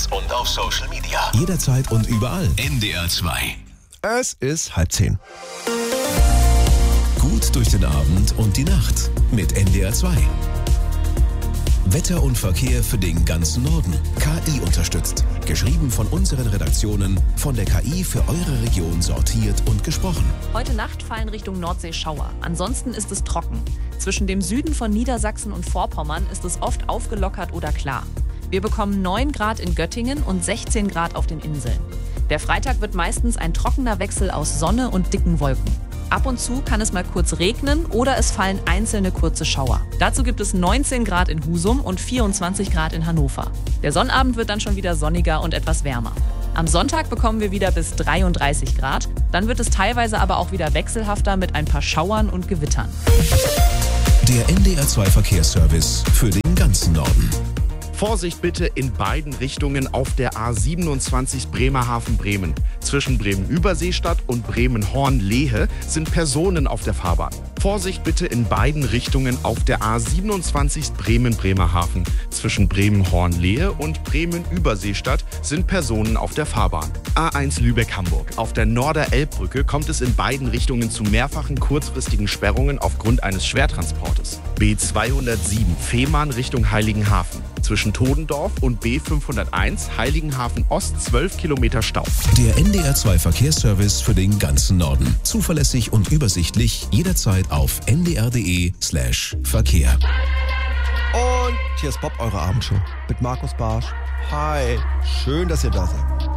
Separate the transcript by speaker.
Speaker 1: Podcasts und auf Social Media.
Speaker 2: Jederzeit und überall.
Speaker 1: NDR 2.
Speaker 2: Es ist 9:30. Gut durch den Abend und die Nacht mit NDR 2. Wetter und Verkehr für den ganzen Norden. KI unterstützt. Geschrieben von unseren Redaktionen, von der KI für eure Region sortiert und gesprochen.
Speaker 3: Heute Nacht fallen Richtung Nordsee Schauer. Ansonsten ist es trocken. Zwischen dem Süden von Niedersachsen und Vorpommern ist es oft aufgelockert oder klar. Wir bekommen 9 Grad in Göttingen und 16 Grad auf den Inseln. Der Freitag wird meistens ein trockener Wechsel aus Sonne und dicken Wolken. Ab und zu kann es mal kurz regnen oder es fallen einzelne kurze Schauer. Dazu gibt es 19 Grad in Husum und 24 Grad in Hannover. Der Sonnabend wird dann schon wieder sonniger und etwas wärmer. Am Sonntag bekommen wir wieder bis 33 Grad. Dann wird es teilweise aber auch wieder wechselhafter mit ein paar Schauern und Gewittern.
Speaker 2: Der NDR 2 Verkehrsservice für den ganzen Norden.
Speaker 4: Vorsicht bitte in beiden Richtungen auf der A27 Bremerhaven-Bremen. Zwischen Bremen-Überseestadt und Bremen-Horn-Lehe sind Personen auf der Fahrbahn. Vorsicht bitte in beiden Richtungen auf der A27 Bremen-Bremerhaven. Zwischen Bremen-Horn-Lehe und Bremen-Überseestadt sind Personen auf der Fahrbahn. A1 Lübeck-Hamburg. Auf der Norder-Elbbrücke kommt es in beiden Richtungen zu mehrfachen kurzfristigen Sperrungen aufgrund eines Schwertransportes. B207 Fehmarn Richtung Heiligenhafen. Zwischen Todendorf und B501 Heiligenhafen Ost 12 Kilometer Stau.
Speaker 2: Der NDR 2 Verkehrsservice für den ganzen Norden. Zuverlässig und übersichtlich jederzeit auf ndr.de/Verkehr.
Speaker 5: Und hier ist Bob, eure Abendshow mit Markus Barsch. Hi, schön, dass ihr da seid.